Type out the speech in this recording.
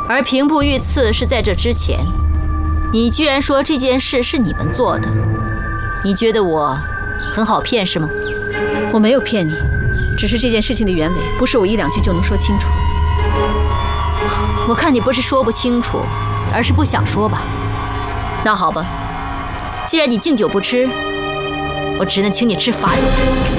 而平步遇刺是在这之前。你居然说这件事是你们做的，你觉得我很好骗是吗？ 我没有骗你，只是这件事情的原委不是我一两句就能说清楚。 我看你不是说不清楚，而是不想说吧。那好吧，既然你敬酒不吃，我只能请你吃罚酒。